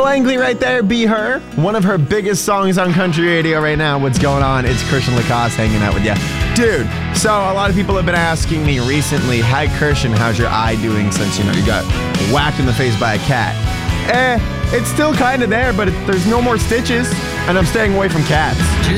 Langley right there, Be Her. One of her biggest songs on country radio right now. What's going on? It's Christian Lacoste hanging out with you. Dude, so a lot of people have been asking me recently, hi Christian, how's your eye doing since, you got whacked in the face by a cat? It's still kind of there, but there's no more stitches, and I'm staying away from cats.